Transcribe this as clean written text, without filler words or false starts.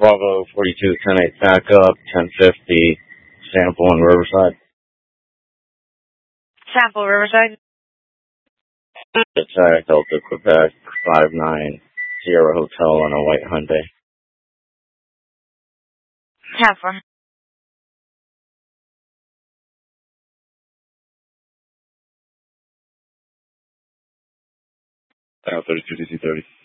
Bravo 42, 10-8 backup, 1050, sample in Riverside. Sample Riverside. Attack Delta Quebec 59 Sierra Hotel on a white Hyundai. 10-4. 32 DC 30.